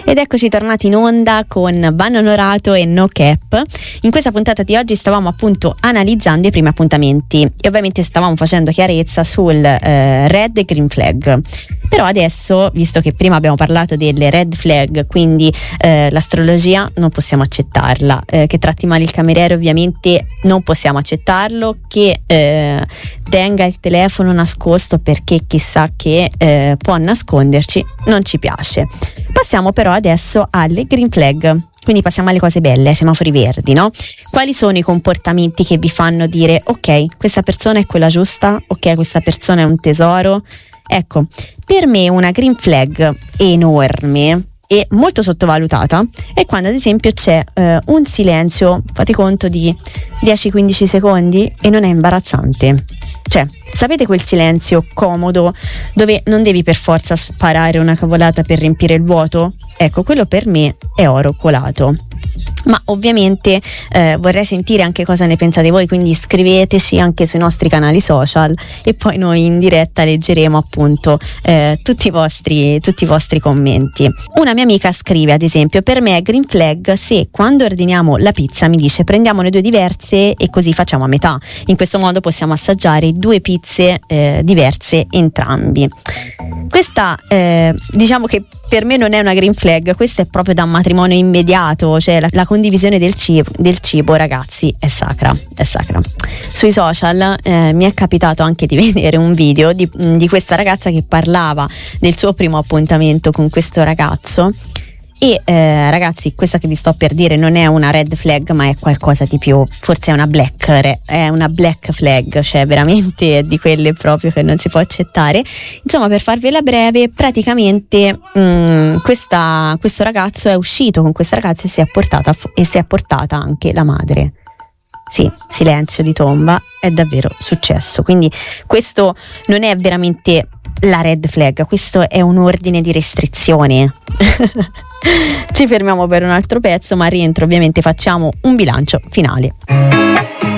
Ed eccoci tornati in onda con Vanno Onorato e No Cap. In questa puntata di oggi stavamo appunto analizzando i primi appuntamenti e ovviamente stavamo facendo chiarezza sul red e green flag. Però adesso, visto che prima abbiamo parlato delle red flag, quindi l'astrologia non possiamo accettarla, che tratti male il cameriere ovviamente non possiamo accettarlo, che tenga il telefono nascosto perché chissà che può nasconderci, non ci piace. Passiamo però adesso alle green flag, quindi passiamo alle cose belle, ai semafori verdi, no? Quali sono i comportamenti che vi fanno dire ok, questa persona è quella giusta, ok, questa persona è un tesoro? Ecco, per me una green flag enorme e molto sottovalutata è quando ad esempio c'è un silenzio, fate conto, di 10-15 secondi e non è imbarazzante. Cioè, sapete quel silenzio comodo dove non devi per forza sparare una cavolata per riempire il vuoto? Ecco, quello per me è oro colato. Ma ovviamente vorrei sentire anche cosa ne pensate voi, quindi scriveteci anche sui nostri canali social e poi noi in diretta leggeremo appunto tutti i vostri commenti. Una mia amica scrive ad esempio: per me è green flag se quando ordiniamo la pizza mi dice prendiamone 2 diverse e così facciamo a metà, in questo modo possiamo assaggiare 2 pizze diverse entrambi. Questa diciamo che per me non è una green flag, questa è proprio da un matrimonio immediato, cioè la condivisione del cibo, ragazzi, è sacra. Sui social mi è capitato anche di vedere un video di questa ragazza che parlava del suo primo appuntamento con questo ragazzo. E ragazzi, questa che vi sto per dire non è una red flag, ma è qualcosa di più, forse è una black flag, cioè veramente di quelle proprio che non si può accettare. Insomma, per farvela breve, praticamente questo ragazzo è uscito con questa ragazza e si è portata anche la madre. Sì, silenzio di tomba, è davvero successo. Quindi questo non è veramente la red flag, questo è un ordine di restrizione. Ci fermiamo per un altro pezzo, ma al rientro ovviamente facciamo un bilancio finale.